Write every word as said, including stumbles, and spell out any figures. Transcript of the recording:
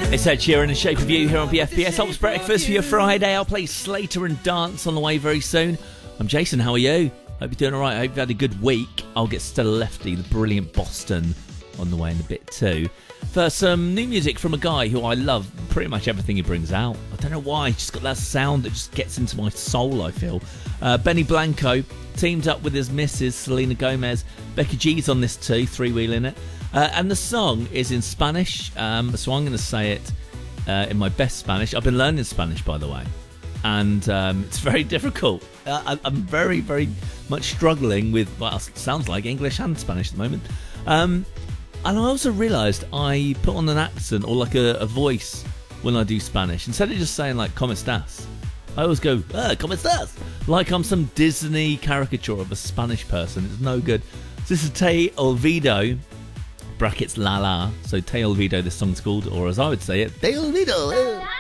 It's Ed Sheeran and Shape of You here on B F B S Ops Breakfast for your Friday. I'll play Slater and Dance on the way very soon. I'm Jason, how are you? Hope you're doing alright. I hope you've had a good week. I'll get Stella Lefty, the brilliant Boston, on the way in a bit too. First, some new music from a guy who I love pretty much everything he brings out. I don't know why, he's just got that sound that just gets into my soul, I feel. Uh, Benny Blanco teamed up with his missus, Selena Gomez. Becky G's on this too, three-wheeling it. Uh, and the song is in Spanish, um, so I'm going to say it uh, in my best Spanish. I've been learning Spanish, by the way, and um, it's very difficult. Uh, I, I'm very, very much struggling with what well, sounds like English and Spanish at the moment. Um, and I also realised I put on an accent or like a, a voice when I do Spanish. Instead of just saying like, ¿Cómo estás?, I always go, ah, ¿Cómo estás?, like I'm some Disney caricature of a Spanish person. It's no good. So this is Te Olvido, brackets la la, so Te Olvido this song's called, or as I would say it, Te Olvido.